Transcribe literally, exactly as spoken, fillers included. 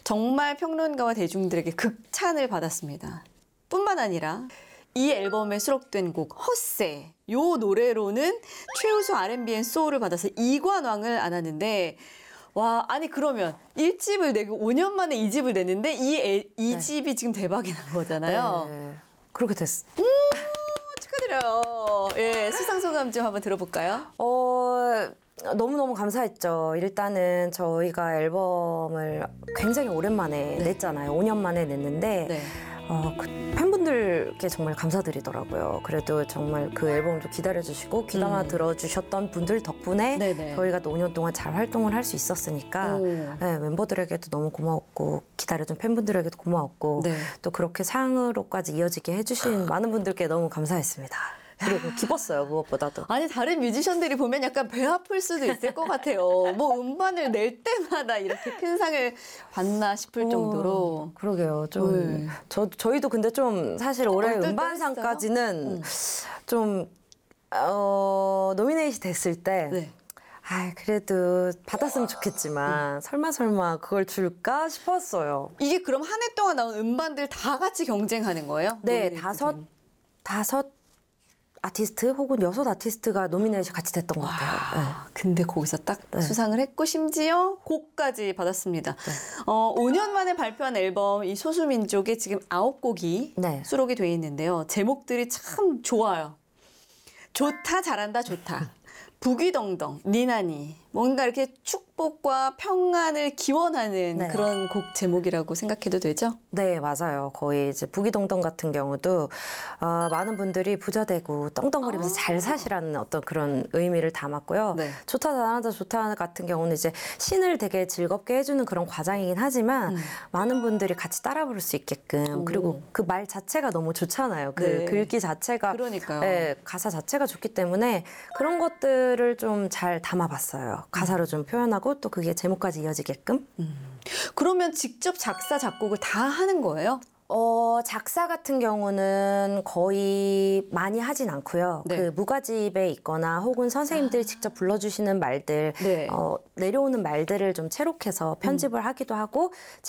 정말 평론가와 대중들에게 극찬을 받았습니다. 뿐만 아니라 이 앨범에 수록된 곡 헛새 요 노래로는 최우수 알앤비 앤 소울을 받아서 이관왕을 안았는데 와 아니 그러면 일 집을 내고 오 년 만에 이 집을 냈는데 이, 애, 이 네. 집이 지금 대박이 난 거잖아요. 네, 그렇게 됐어. 음, 축하드려요. 예, 수상 소감 좀 한번 들어볼까요? 어, 너무너무 감사했죠. 일단은 저희가 앨범을 굉장히 오랜만에 네. 냈잖아요. 오 년 만에 냈는데 네. 어, 그 팬분들께 정말 감사드리더라고요. 그래도 정말 그 앨범도 기다려주시고 귀담아 음. 들어주셨던 분들 덕분에 네네. 저희가 또 오 년 동안 잘 활동을 할 수 있었으니까 오. 네, 멤버들에게도 너무 고마웠고 기다려준 팬분들에게도 고마웠고 네. 또 그렇게 상으로까지 이어지게 해주신 많은 분들께 너무 감사했습니다. 그리고 기뻤어요, 무엇보다도. 아니 다른 뮤지션들이 보면 약간 배 아플 수도 있을 것 같아요. 뭐 음반을 낼 때마다 이렇게 큰 상을 받나 싶을 정도로. 어, 그러게요. 좀 네. 저 저희도 근데 좀 사실 올해 얼떨떨했어요? 음반상까지는 음. 좀 어, 노미네이트 됐을 때 네. 아, 그래도 받았으면 좋겠지만 설마 설마 그걸 줄까 싶었어요. 이게 그럼 한 해 동안 나온 음반들 다 같이 경쟁하는 거예요? 네, 노미네이트 다섯 된. 다섯 아티스트 혹은 여섯 아티스트가 노미네이션 같이 됐던 것 같아요. 네. 아, 근데 거기서 딱 네. 수상을 했고 심지어 곡까지 받았습니다. 어, 오 년 만에 발표한 앨범 이 소수민족에 지금 아홉 곡이 네. 수록이 돼 있는데요. 제목들이 참 좋아요. 좋다 잘한다 좋다. 부귀덩덩 니나니 뭔가 이렇게 축복과 평안을 기원하는 네. 그런 곡 제목이라고 생각해도 되죠? 네, 맞아요. 거의 이제 부귀덩덩 같은 경우도 어, 많은 분들이 부자 되고 떵떵거리면서 잘 사시라는 어떤 그런 의미를 담았고요. 네. 좋다, 잘한다, 좋다 같은 경우는 이제 신을 되게 즐겁게 해주는 그런 과장이긴 하지만 음. 많은 분들이 같이 따라 부를 수 있게끔 오. 그리고 그 말 자체가 너무 좋잖아요. 그 네. 글귀 자체가 그러니까요. 네, 가사 자체가 좋기 때문에 그런 것들을 좀 잘 담아봤어요. 가사로 좀 표현하고 또 그게 제목까지 이어지게끔. 그러면 직접 작사 작곡을 다 하는 거예요? 어, 작사 같은 경우는 거의 많이 하진 않고요. 네. 그 무가집에 있거나 혹은 선생님들이 직접 불러주시는 말들, 네. 어, 내려오는 말들을 좀 채록해서 편집을 하기도 하고